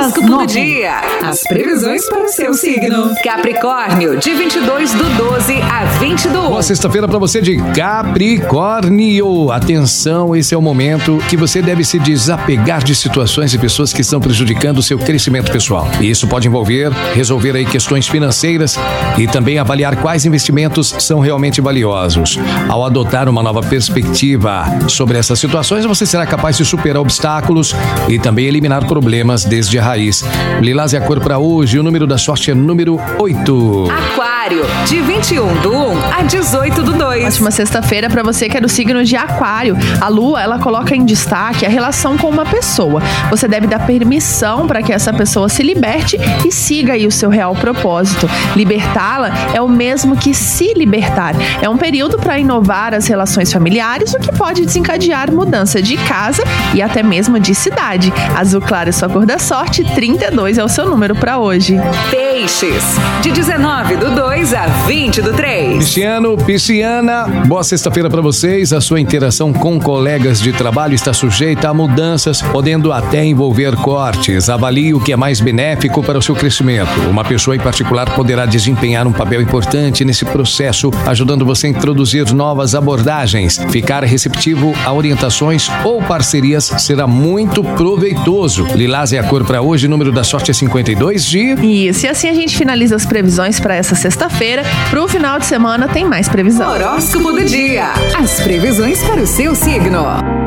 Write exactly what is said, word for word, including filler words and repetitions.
Horóscopo do dia. As previsões para o seu signo. Capricórnio, de vinte e dois do doze a vinte do um. Boa sexta-feira para você de Capricórnio. Atenção, esse é o momento que você deve se desapegar de situações e pessoas que estão prejudicando o seu crescimento pessoal. E isso pode envolver resolver aí questões financeiras e também avaliar quais investimentos são realmente valiosos. Ao adotar uma nova perspectiva sobre essas situações, você será capaz de superar obstáculos e também eliminar problemas desde a raiz. Lilás é a cor para hoje, o número da sorte é número oito. Aquário, de vinte e um do um a dezoito do dois. Ótima sexta-feira para você que é do signo de Aquário. A Lua, ela coloca em destaque a relação com uma pessoa. Você deve dar permissão para que essa pessoa se liberte e siga aí o seu real propósito. Libertá-la é o mesmo que se libertar. É um período para inovar as relações familiares, o que pode desencadear mudança de casa e até mesmo de cidade. Azul claro é sua cor da sorte, trinta e dois é o seu número para hoje. Peixes, de dezenove do dois a vinte do três. Pisciano, pisciana, boa sexta-feira para vocês. A sua interação com colegas de trabalho está sujeita a mudanças, podendo até envolver cortes. Avalie o que é mais benéfico para o seu crescimento. Uma pessoa em particular poderá desempenhar um papel importante nesse processo, ajudando você a introduzir novas abordagens. Ficar receptivo a orientações ou parcerias será muito proveitoso. Lilás é a cor para hoje, o número da sorte é cinquenta e dois de... Isso, e assim a gente finaliza as previsões para essa sexta-feira. Para o final de semana tem mais previsão. Horóscopo do dia. As previsões para o seu signo.